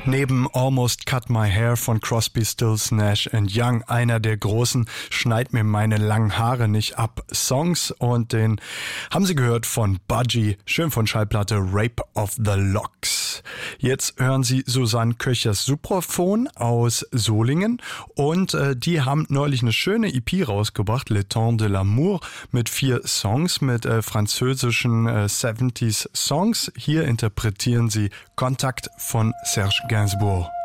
Neben Almost Cut My Hair von Crosby, Stills, Nash & Young, einer der großen Schneid mir meine langen Haare nicht ab Songs, und den haben Sie gehört von Budgie, schön von Schallplatte Rape of the Locks. Jetzt hören Sie Susanne Köchers Supraphon aus Solingen, und die haben neulich eine schöne EP rausgebracht, Le Temps de l'Amour, mit 4 Songs, mit französischen 70s Songs. Hier interpretieren sie Kontakt von Serge Gainsbourg.